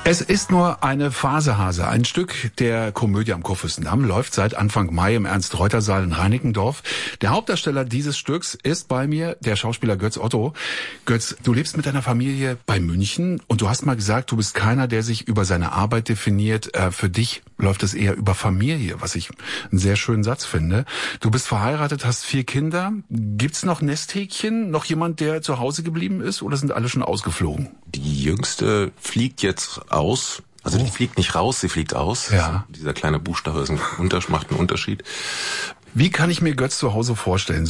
Es ist nur eine Phasehase. Ein Stück der Komödie am Kurfürstendamm läuft seit Anfang Mai im Ernst-Reuter-Saal in Reinickendorf. Der Hauptdarsteller dieses Stücks ist bei mir der Schauspieler Götz Otto. Götz, du lebst mit deiner Familie bei München und du hast mal gesagt, du bist keiner, der sich über seine Arbeit definiert. Für dich läuft es eher über Familie, was ich einen sehr schönen Satz finde. Du bist verheiratet, hast 4 Kinder. Gibt's noch Nesthäkchen? Noch jemand, der zu Hause geblieben ist oder sind alle schon ausgeflogen? Die Jüngste fliegt jetzt aus. Also die fliegt nicht raus, sie fliegt aus. Ja. Also dieser kleine Buchstabe macht einen Unterschied. Wie kann ich mir Götz zu Hause vorstellen?